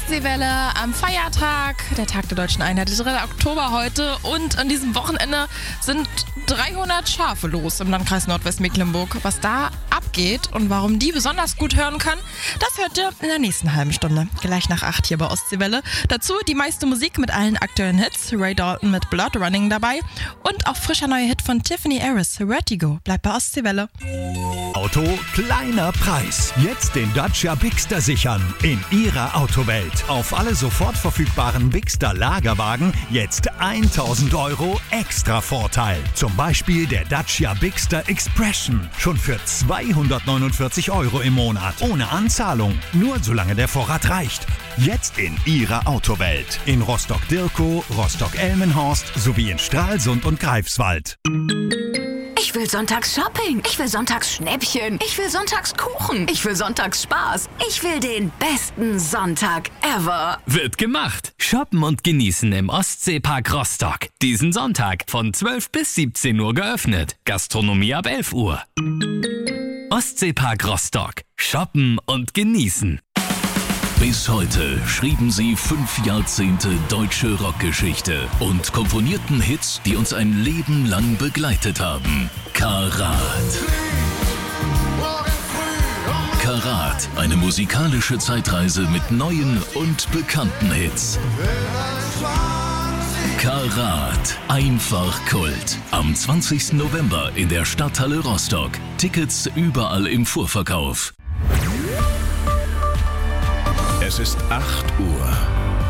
Ostseewelle am Feiertag, der Tag der Deutschen Einheit, der 3. Oktober heute. Und an diesem Wochenende sind 300 Schafe los im Landkreis Nordwestmecklenburg. Was da abgeht und warum die besonders gut hören können, das hört ihr in der nächsten halben Stunde. Gleich nach 8 hier bei Ostseewelle. Dazu die meiste Musik mit allen aktuellen Hits. Ray Dalton mit Blood Running dabei. Und auch frischer neuer Hit von Tiffany Harris, Vertigo. Bleibt bei Ostseewelle. Auto, kleiner Preis. Jetzt den Dacia Bigster sichern. In Ihrer Autowelt. Auf alle sofort verfügbaren Bigster Lagerwagen jetzt 1.000 € extra Vorteil. Zum Beispiel der Dacia Bigster Expression. Schon für 249 € im Monat. Ohne Anzahlung. Nur solange der Vorrat reicht. Jetzt in Ihrer Autowelt. In Rostock-Dirkow, Rostock-Elmenhorst sowie in Stralsund und Greifswald. Ich will sonntags Shopping. Ich will sonntags Schnäppchen. Ich will sonntags Kuchen. Ich will sonntags Spaß. Ich will den besten Sonntag ever. Wird gemacht. Shoppen und genießen im Ostseepark Rostock. Diesen Sonntag von 12 bis 17 Uhr geöffnet. Gastronomie ab 11 Uhr. Ostseepark Rostock. Shoppen und genießen. Bis heute schrieben sie 5 Jahrzehnte deutsche Rockgeschichte und komponierten Hits, die uns ein Leben lang begleitet haben. Karat. Karat, eine musikalische Zeitreise mit neuen und bekannten Hits. Karat, einfach Kult. Am 20. November in der Stadthalle Rostock. Tickets überall im Vorverkauf. Es ist 8 Uhr.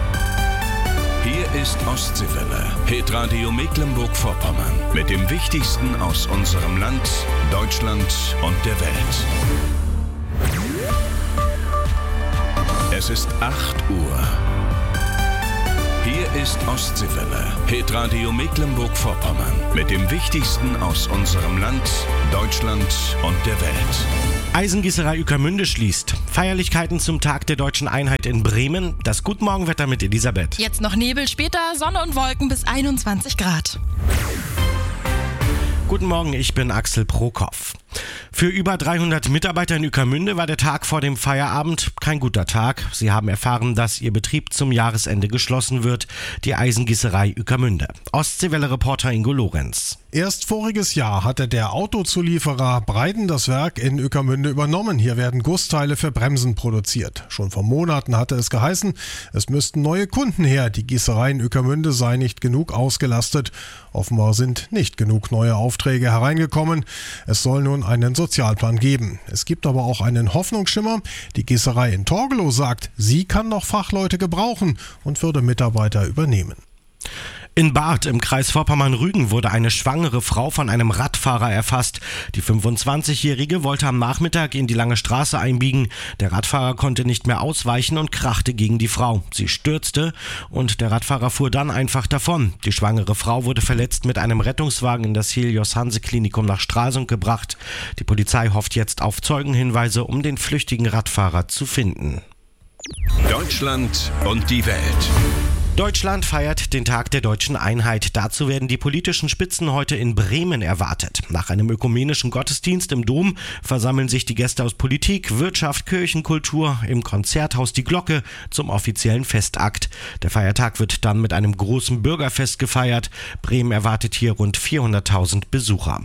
Hier ist Ostseewelle, Hitradio Mecklenburg-Vorpommern. Mit dem Wichtigsten aus unserem Land, Deutschland und der Welt. Es ist 8 Uhr. Hier ist Ostseewelle, Hitradio Mecklenburg-Vorpommern. Mit dem Wichtigsten aus unserem Land, Deutschland und der Welt. Eisengießerei Ueckermünde schließt. Feierlichkeiten zum Tag der Deutschen Einheit in Bremen. Das Guten Morgenwetter mit Elisabeth. Jetzt noch Nebel, später Sonne und Wolken bis 21 Grad. Guten Morgen, ich bin Axel Prokopf. Für über 300 Mitarbeiter in Ueckermünde war der Tag vor dem Feierabend kein guter Tag. Sie haben erfahren, dass ihr Betrieb zum Jahresende geschlossen wird, die Eisengießerei Ueckermünde. Ostseewelle-Reporter Ingo Lorenz. Erst voriges Jahr hatte der Autozulieferer Breiden das Werk in Ueckermünde übernommen. Hier werden Gussteile für Bremsen produziert. Schon vor Monaten hatte es geheißen, es müssten neue Kunden her. Die Gießerei in Ueckermünde sei nicht genug ausgelastet. Offenbar sind nicht genug neue Aufträge hereingekommen. Es soll nun einen Sozialplan geben. Es gibt aber auch einen Hoffnungsschimmer. Die Gießerei in Torgelow sagt, sie kann noch Fachleute gebrauchen und würde Mitarbeiter übernehmen. In Barth im Kreis Vorpommern-Rügen wurde eine schwangere Frau von einem Radfahrer erfasst. Die 25-Jährige wollte am Nachmittag in die lange Straße einbiegen. Der Radfahrer konnte nicht mehr ausweichen und krachte gegen die Frau. Sie stürzte und der Radfahrer fuhr dann einfach davon. Die schwangere Frau wurde verletzt mit einem Rettungswagen in das Helios-Hanse-Klinikum nach Stralsund gebracht. Die Polizei hofft jetzt auf Zeugenhinweise, um den flüchtigen Radfahrer zu finden. Deutschland und die Welt. Deutschland feiert den Tag der Deutschen Einheit. Dazu werden die politischen Spitzen heute in Bremen erwartet. Nach einem ökumenischen Gottesdienst im Dom versammeln sich die Gäste aus Politik, Wirtschaft, Kirchen, Kultur im Konzerthaus Die Glocke zum offiziellen Festakt. Der Feiertag wird dann mit einem großen Bürgerfest gefeiert. Bremen erwartet hier rund 400.000 Besucher.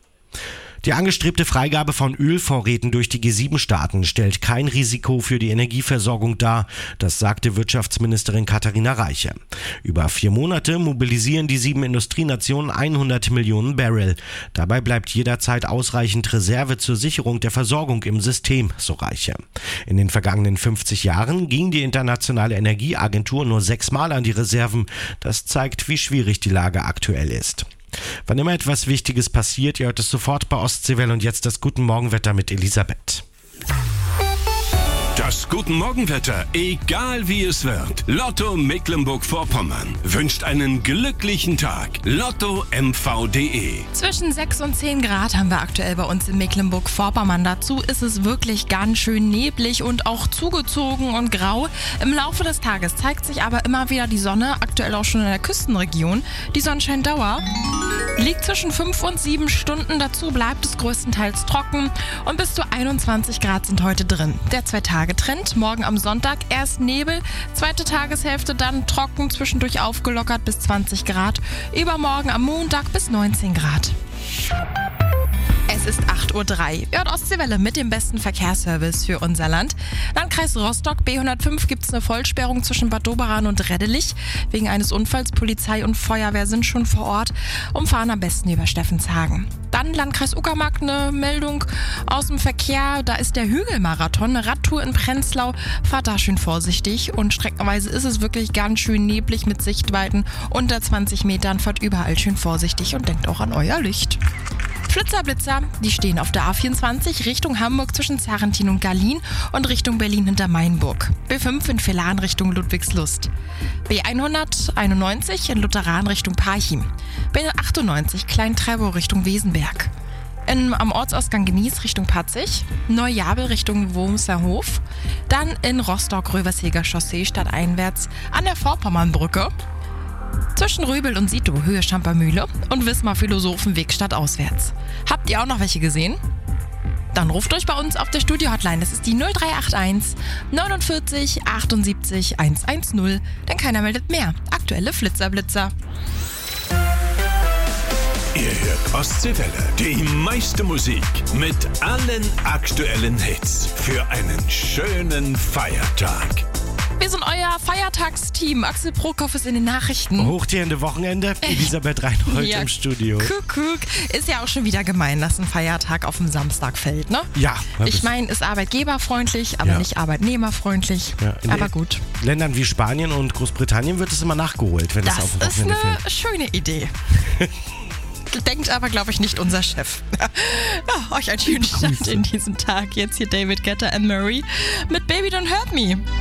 Die angestrebte Freigabe von Ölvorräten durch die G7-Staaten stellt kein Risiko für die Energieversorgung dar, das sagte Wirtschaftsministerin Katharina Reiche. Über 4 Monate mobilisieren die 7 Industrienationen 100 Millionen Barrel. Dabei bleibt jederzeit ausreichend Reserve zur Sicherung der Versorgung im System, so Reiche. In den vergangenen 50 Jahren ging die Internationale Energieagentur nur 6-mal an die Reserven. Das zeigt, wie schwierig die Lage aktuell ist. Wann immer etwas Wichtiges passiert, ihr hört es sofort bei Ostseewelle und jetzt das Guten Morgenwetter mit Elisabeth. Das Guten Morgenwetter, egal wie es wird. Lotto Mecklenburg-Vorpommern wünscht einen glücklichen Tag. LottoMV.de. Zwischen 6 und 10 Grad haben wir aktuell bei uns in Mecklenburg-Vorpommern. Dazu ist es wirklich ganz schön neblig und auch zugezogen und grau. Im Laufe des Tages zeigt sich aber immer wieder die Sonne, aktuell auch schon in der Küstenregion. Die Sonnenscheindauer Liegt zwischen 5 und 7 Stunden. Dazu bleibt es größtenteils trocken und bis zu 21 Grad sind heute drin. Der 2-Tage-Trend. Morgen am Sonntag erst Nebel, zweite Tageshälfte dann trocken, zwischendurch aufgelockert bis 20 Grad. Übermorgen am Montag bis 19 Grad. Es ist 8:03 Uhr. Ihr hört Ostseewelle mit dem besten Verkehrsservice für unser Land. Landkreis Rostock, B105 gibt es eine Vollsperrung zwischen Bad Doberan und Reddelich. Wegen eines Unfalls, Polizei und Feuerwehr sind schon vor Ort und fahren am besten über Steffenshagen. Dann Landkreis Uckermark, eine Meldung aus dem Verkehr. Da ist der Hügelmarathon, eine Radtour in Prenzlau. Fahrt da schön vorsichtig und streckenweise ist es wirklich ganz schön neblig mit Sichtweiten unter 20 Metern. Fahrt überall schön vorsichtig und denkt auch an euer Licht. Flitzer-Blitzer, die stehen auf der A24 Richtung Hamburg zwischen Sarrentin und Garlin und Richtung Berlin hinter Mainburg. B5 in Villaren Richtung Ludwigslust. B191 in Lutheran Richtung Parchim. B98 Klein-Treibow Richtung Wesenberg. Am Ortsausgang Genieß Richtung Patzig. Neujabel Richtung Wormserhof. Dann in Rostock-Röversheger Chaussee stadteinwärts an der Vorpommernbrücke. Zwischen Rübel und Sito, Höhe Schampermühle und Wismar-Philosophenweg stadtauswärts. Habt ihr auch noch welche gesehen? Dann ruft euch bei uns auf der Studio-Hotline. Das ist die 0381 49 78 110. Denn keiner meldet mehr. Aktuelle Flitzer-Blitzer. Ihr hört Ostseewelle, die meiste Musik mit allen aktuellen Hits für einen schönen Feiertag. Wir sind euer Feiertagsteam. Axel Prokop ist in den Nachrichten. Hochstehende Wochenende. Elisabeth Reinhold im Studio. Kuckuck. Ist ja auch schon wieder gemein, dass ein Feiertag auf den Samstag fällt, ne? Ja. Ich meine, ist arbeitgeberfreundlich, aber nicht arbeitnehmerfreundlich. Ja, aber gut. Ländern wie Spanien und Großbritannien wird es immer nachgeholt, wenn es auf dem Wochenende fällt. Das ist eine schöne Idee. Denkt aber, glaube ich, nicht unser Chef. Ja, euch einen schönen Start in diesem Tag. Jetzt hier David Guetta and Marie mit Baby Don't Hurt Me.